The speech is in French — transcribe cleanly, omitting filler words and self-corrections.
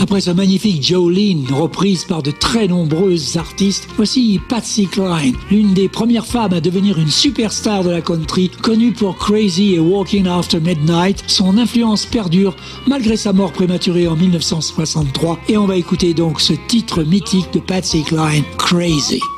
Après ce magnifique Jolene, reprise par de très nombreux artistes, voici Patsy Cline, l'une des premières femmes à devenir une superstar de la country, connue pour Crazy et Walking After Midnight. Son influence perdure malgré sa mort prématurée en 1963 et on va écouter donc ce titre mythique de Patsy Cline, Crazy.